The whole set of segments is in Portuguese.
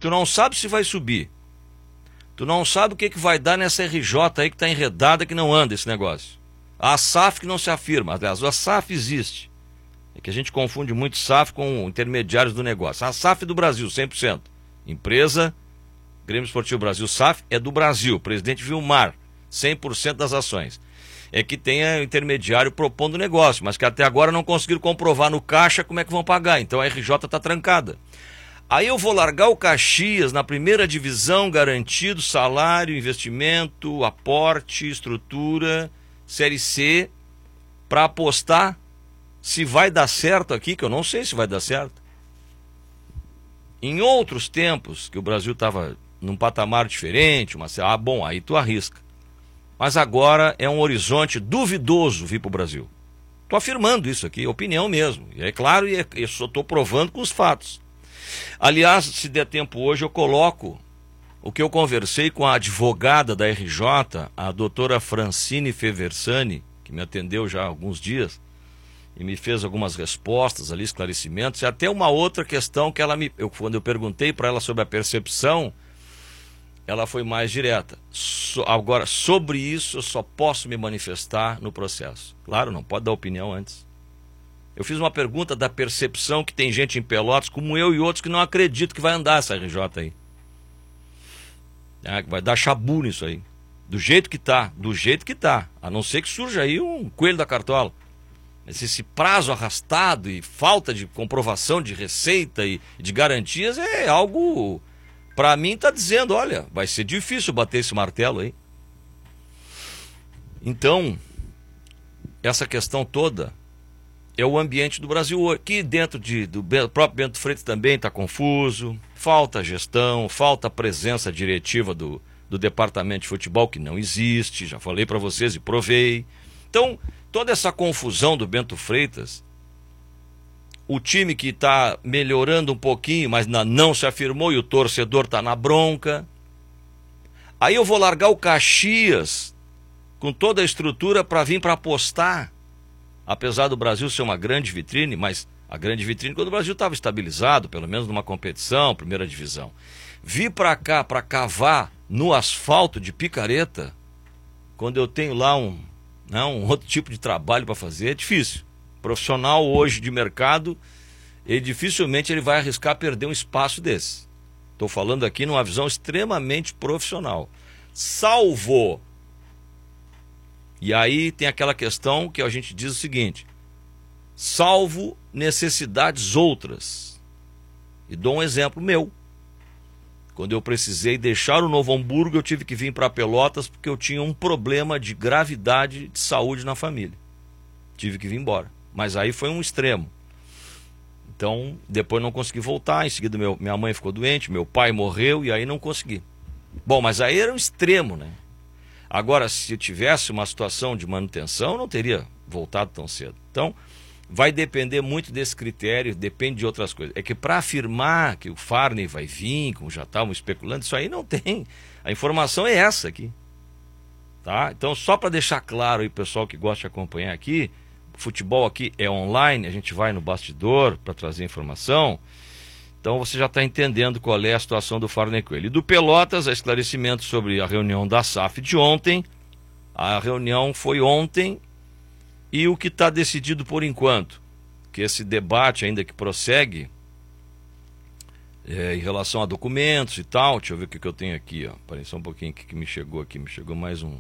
Tu não sabe se vai subir. Tu não sabe o que vai dar nessa RJ aí que está enredada, que não anda esse negócio. A SAF que não se afirma. Aliás, a SAF existe. É que a gente confunde muito SAF com intermediários do negócio. A SAF do Brasil, 100%. Empresa Grêmio Esportivo Brasil, SAF, é do Brasil. Presidente Vilmar, 100% das ações. É que tem intermediário propondo negócio, mas que até agora não conseguiram comprovar no caixa como é que vão pagar. Então a RJ está trancada. Aí eu vou largar o Caxias na primeira divisão, garantido, salário, investimento, aporte, estrutura, Série C, para apostar se vai dar certo aqui, que eu não sei se vai dar certo. Em outros tempos, que o Brasil estava num patamar diferente, bom, aí tu arrisca. Mas agora é um horizonte duvidoso vir para o Brasil. Estou afirmando isso aqui, opinião mesmo. E é claro, eu só estou provando com os fatos. Aliás, se der tempo hoje, eu coloco o que eu conversei com a advogada da RJ, a doutora Francine Feversani, que me atendeu já há alguns dias, e me fez algumas respostas ali, esclarecimentos, e até uma outra questão que quando eu perguntei para ela sobre a percepção, ela foi mais direta. Agora, sobre isso, eu só posso me manifestar no processo. Claro, não pode dar opinião antes. Eu fiz uma pergunta da percepção que tem gente em Pelotas, como eu e outros, que não acreditam que vai andar essa RJ aí. Vai dar chabu nisso aí. Do jeito que tá. A não ser que surja aí um coelho da cartola. Mas esse prazo arrastado e falta de comprovação de receita e de garantias é algo, para mim, tá dizendo, olha, vai ser difícil bater esse martelo aí. Então, essa questão toda é o ambiente do Brasil hoje, que dentro do próprio Bento Freitas também está confuso, falta gestão, falta presença diretiva do departamento de futebol, que não existe, já falei para vocês e provei. Então, toda essa confusão do Bento Freitas, o time que está melhorando um pouquinho, mas não se afirmou e o torcedor está na bronca. Aí eu vou largar o Caxias com toda a estrutura para vir para apostar. Apesar do Brasil ser uma grande vitrine, mas a grande vitrine quando o Brasil estava estabilizado, pelo menos numa competição, primeira divisão. Vir para cá para cavar no asfalto de picareta, quando eu tenho lá um outro tipo de trabalho para fazer, é difícil. Profissional hoje de mercado, dificilmente ele vai arriscar perder um espaço desse. Estou falando aqui numa visão extremamente profissional. Salvo. E aí tem aquela questão que a gente diz o seguinte: salvo necessidades outras. E dou um exemplo meu. Quando eu precisei deixar o Novo Hamburgo, eu tive que vir para Pelotas porque eu tinha um problema de gravidade de saúde na família. Tive que vir embora. Mas aí foi um extremo. Então, depois não consegui voltar. Em seguida, minha mãe ficou doente, meu pai morreu e aí não consegui. Bom, mas aí era um extremo, né? Agora, se eu tivesse uma situação de manutenção, eu não teria voltado tão cedo. Então, vai depender muito desse critério, depende de outras coisas. É que para afirmar que o Farney vai vir, como já estavam especulando, isso aí não tem. A informação é essa aqui. Tá? Então, só para deixar claro aí, pessoal que gosta de acompanhar aqui, o futebol aqui é online, a gente vai no bastidor para trazer informação. Então você já está entendendo qual é a situação do Farney Coelho. E do Pelotas, esclarecimento sobre a reunião da SAF de ontem. A reunião foi ontem e o que está decidido por enquanto, que esse debate ainda que prossegue em relação a documentos e tal. Deixa eu ver o que eu tenho aqui. Parei só um pouquinho que me chegou aqui. Me chegou mais um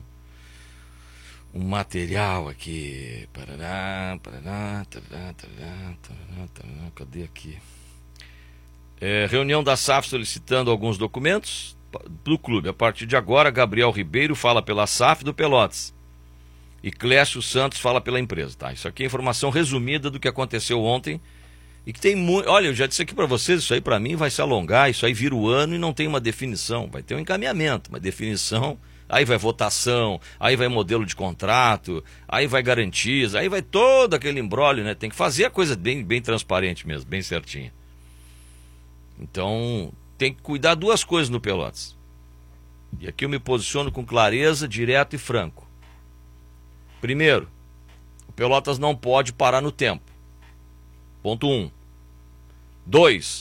material aqui. Cadê aqui? Reunião da SAF solicitando alguns documentos do clube. A partir de agora, Gabriel Ribeiro fala pela SAF do Pelotas e Clécio Santos fala pela empresa. Tá? Isso aqui é informação resumida do que aconteceu ontem e que tem muito. Olha, eu já disse aqui para vocês, isso aí para mim vai se alongar, isso aí vira o ano e não tem uma definição. Vai ter um encaminhamento, uma definição, aí vai votação, aí vai modelo de contrato, aí vai garantias, aí vai todo aquele imbróglio, né? Tem que fazer a coisa bem transparente mesmo, bem certinha. Então, tem que cuidar duas coisas no Pelotas. E aqui eu me posiciono com clareza, direto e franco. Primeiro, o Pelotas não pode parar no tempo. Ponto 1. 2.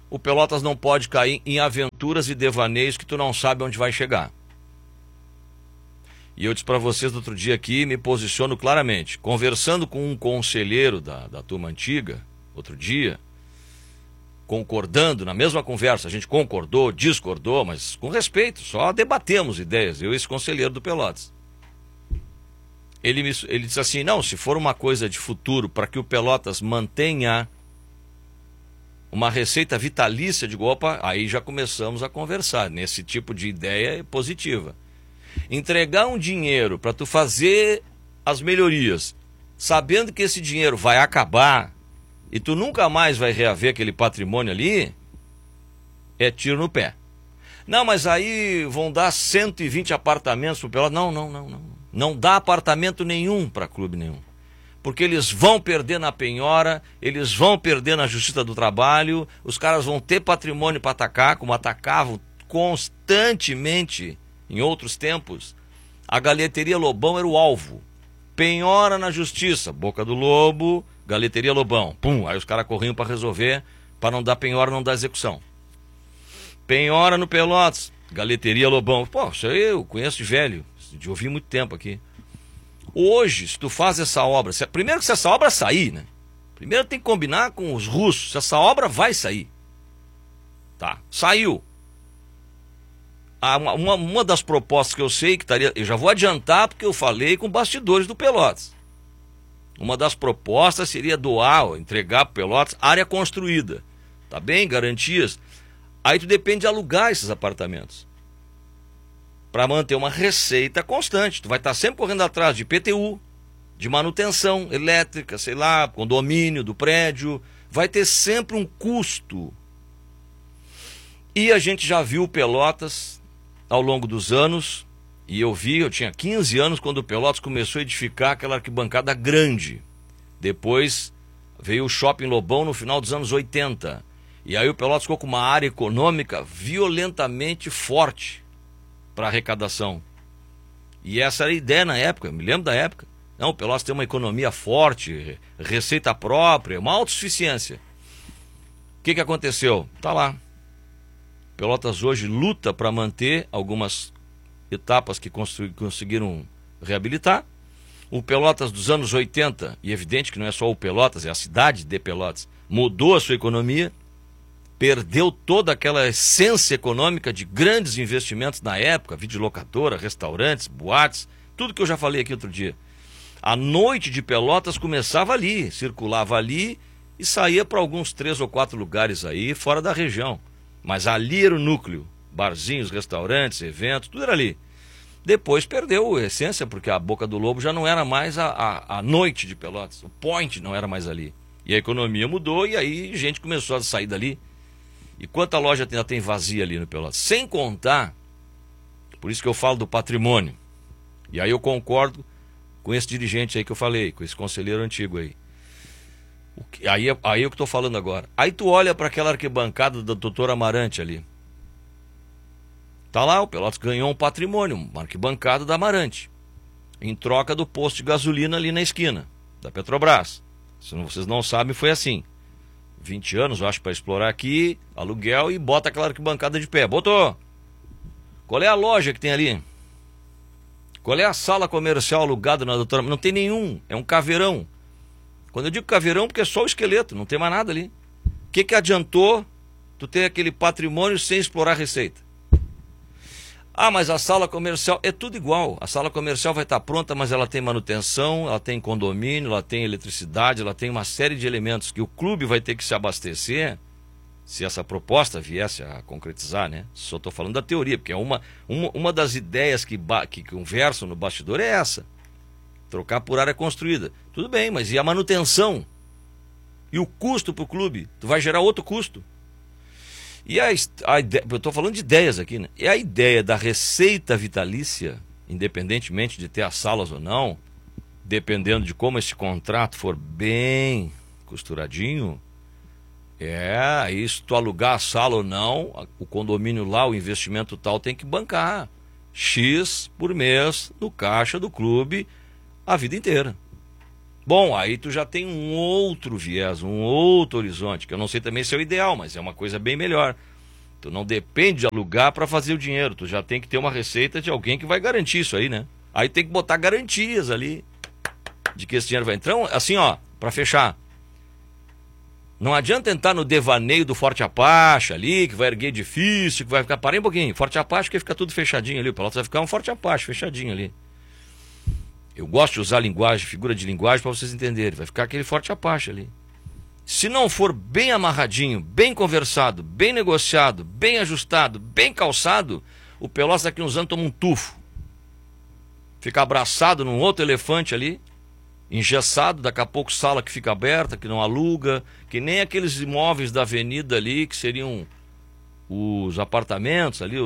o Pelotas não pode cair em aventuras e devaneios que tu não sabe onde vai chegar. E eu disse para vocês no outro dia aqui, me posiciono claramente. Conversando com um conselheiro da turma antiga, outro dia, concordando na mesma conversa, a gente concordou, discordou, mas com respeito, só debatemos ideias, eu e esse conselheiro do Pelotas. Ele disse assim, não, se for uma coisa de futuro para que o Pelotas mantenha uma receita vitalícia de opa, aí já começamos a conversar. Nesse tipo de ideia positiva. Entregar um dinheiro para tu fazer as melhorias, sabendo que esse dinheiro vai acabar e tu nunca mais vai reaver aquele patrimônio ali, é tiro no pé. Não, mas aí vão dar 120 apartamentos pro Pelotas. Não. Não dá apartamento nenhum para clube nenhum. Porque eles vão perder na penhora, eles vão perder na Justiça do Trabalho, os caras vão ter patrimônio para atacar, como atacavam constantemente em outros tempos. A Galeteria Lobão era o alvo. Penhora na Justiça, Boca do Lobo, Galeteria Lobão. Pum, aí os caras corriam para resolver, para não dar penhora, não dar execução. Penhora no Pelotas, Galeteria Lobão. Pô, isso aí eu conheço de velho, de ouvir muito tempo aqui. Hoje, se tu faz essa obra, primeiro que se essa obra sair, né? Primeiro tem que combinar com os russos, se essa obra vai sair. Tá, saiu. Uma das propostas que eu sei que estaria, eu já vou adiantar porque eu falei com bastidores do Pelotas. Uma das propostas seria doar, ou entregar para o Pelotas área construída. Tá bem? Garantias. Aí tu depende de alugar esses apartamentos. Para manter uma receita constante. Tu vai estar sempre correndo atrás de IPTU, de manutenção elétrica, sei lá, condomínio do prédio. Vai ter sempre um custo. E a gente já viu o Pelotas ao longo dos anos, e eu tinha 15 anos quando o Pelotas começou a edificar aquela arquibancada grande. Depois veio o Shopping Lobão no final dos anos 80. E aí o Pelotas ficou com uma área econômica violentamente forte para arrecadação. E essa era a ideia na época, eu me lembro da época. Não, o Pelotas tem uma economia forte, receita própria, uma autossuficiência. O que aconteceu? Tá lá. Pelotas hoje luta para manter algumas etapas que conseguiram reabilitar. O Pelotas dos anos 80, e é evidente que não é só o Pelotas, é a cidade de Pelotas, mudou a sua economia, perdeu toda aquela essência econômica de grandes investimentos na época, videolocadora, restaurantes, boates, tudo que eu já falei aqui outro dia. A noite de Pelotas começava ali, circulava ali e saía para alguns 3 ou 4 lugares aí fora da região. Mas ali era o núcleo, barzinhos, restaurantes, eventos, tudo era ali. Depois perdeu a essência, porque a Boca do Lobo já não era mais a noite de Pelotas, o point não era mais ali. E a economia mudou e aí gente começou a sair dali. E quanta loja ainda tem vazia ali no Pelotas? Sem contar, por isso que eu falo do patrimônio. E aí eu concordo com esse dirigente aí que eu falei, com esse conselheiro antigo aí. Aí é o que estou falando agora. Aí tu olha para aquela arquibancada do Dr. Amarante ali. Tá lá, o Pelotas ganhou um patrimônio, uma arquibancada da Amarante, em troca do posto de gasolina ali na esquina, da Petrobras. Se vocês não sabem, foi assim. 20 anos, eu acho, para explorar aqui, aluguel e bota aquela arquibancada de pé. Botou! Qual é a loja que tem ali? Qual é a sala comercial alugada na doutora? Não tem nenhum, é um caveirão. Quando eu digo caveirão, porque é só o esqueleto, não tem mais nada ali. O que adiantou tu ter aquele patrimônio sem explorar a receita? Ah, mas a sala comercial é tudo igual. A sala comercial vai estar pronta, mas ela tem manutenção, ela tem condomínio, ela tem eletricidade, ela tem uma série de elementos que o clube vai ter que se abastecer, se essa proposta viesse a concretizar, né? Só estou falando da teoria, porque é uma das ideias que conversam no bastidor é essa. Trocar por área construída. Tudo bem, mas e a manutenção? E o custo para o clube? Tu vai gerar outro custo. E a ideia, eu estou falando de ideias aqui, né? E a ideia da receita vitalícia, independentemente de ter as salas ou não, dependendo de como esse contrato for bem costuradinho, aí se tu alugar a sala ou não, o condomínio lá, o investimento tal tem que bancar X por mês no caixa do clube a vida inteira. Bom, aí tu já tem um outro viés, um outro horizonte, que eu não sei também se é o ideal, mas é uma coisa bem melhor. Tu não depende de alugar para fazer o dinheiro, tu já tem que ter uma receita de alguém que vai garantir isso aí, né? Aí tem que botar garantias ali de que esse dinheiro vai entrar. Então, assim, ó, para fechar, não adianta entrar no devaneio do Forte Apache ali, que vai erguer edifício, que vai ficar... Parei um pouquinho, Forte Apache que fica tudo fechadinho ali, o Pelotas vai ficar um Forte Apache fechadinho ali. Eu gosto de usar linguagem, figura de linguagem para vocês entenderem, vai ficar aquele Forte Apache ali. Se não for bem amarradinho, bem conversado, bem negociado, bem ajustado, bem calçado, o Pelotas daqui uns anos toma um tufo. Fica abraçado num outro elefante ali, engessado, daqui a pouco sala que fica aberta, que não aluga, que nem aqueles imóveis da avenida ali, que seriam os apartamentos ali,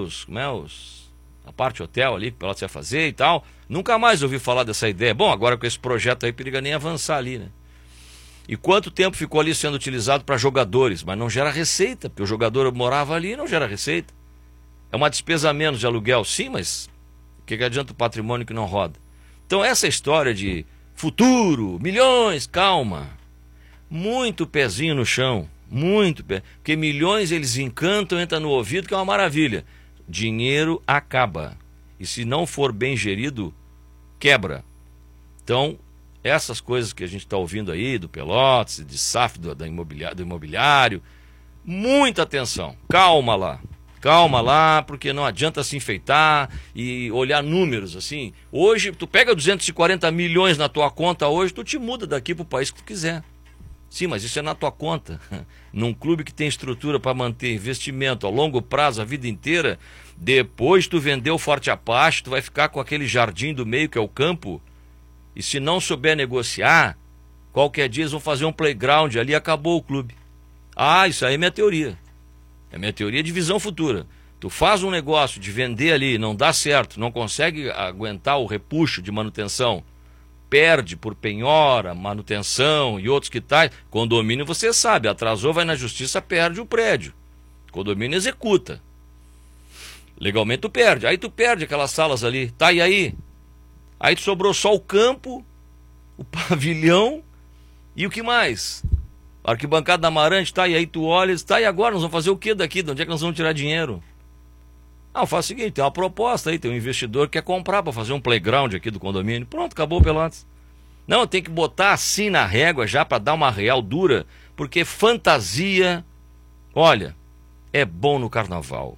a parte hotel ali, que o Pelotas ia fazer e tal. Nunca mais ouvi falar dessa ideia. Bom, agora com esse projeto aí, periga nem avançar ali, né? E quanto tempo ficou ali sendo utilizado para jogadores, mas não gera receita, porque o jogador morava ali e não gera receita. É uma despesa a menos de aluguel, sim, mas o que adianta o patrimônio que não roda? Então essa história de futuro, milhões, calma. Muito pezinho no chão, muito pé. Porque milhões eles encantam, entra no ouvido, que é uma maravilha. Dinheiro acaba. E se não for bem gerido, quebra. Então, essas coisas que a gente está ouvindo aí, do Pelotas, de SAF, do imobiliário, muita atenção. Calma lá, porque não adianta se enfeitar e olhar números assim. Hoje, tu pega 240 milhões na tua conta hoje, tu te muda daqui para o país que tu quiser. Sim, mas isso é na tua conta. Num clube que tem estrutura para manter investimento a longo prazo, a vida inteira, depois tu vendeu o Forte Apache, tu vai ficar com aquele jardim do meio que é o campo, e se não souber negociar, qualquer dia eles vão fazer um playground ali e acabou o clube. Ah, isso aí é minha teoria. É minha teoria de visão futura. Tu faz um negócio de vender ali, não dá certo, não consegue aguentar o repuxo de manutenção, perde por penhora, manutenção e outros que tais. Condomínio, você sabe, atrasou, vai na justiça, perde o prédio. Condomínio executa. Legalmente tu perde. Aí tu perde aquelas salas ali. Tá, e aí? Aí sobrou só o campo, o pavilhão e o que mais? Arquibancada da Amarante, tá, e aí tu olha, tá, e agora nós vamos fazer o que daqui? De onde é que nós vamos tirar dinheiro? Ah, faz o seguinte, tem uma proposta aí, tem um investidor que quer comprar para fazer um playground aqui do condomínio. Pronto, acabou o Pelotas. Não, tem que botar assim na régua já para dar uma real dura, porque fantasia, olha, é bom no carnaval.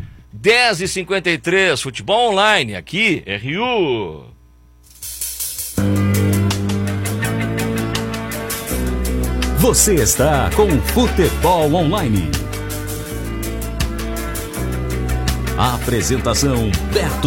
10h53, futebol online, aqui, RU. Você está com Futebol Online. A apresentação Beto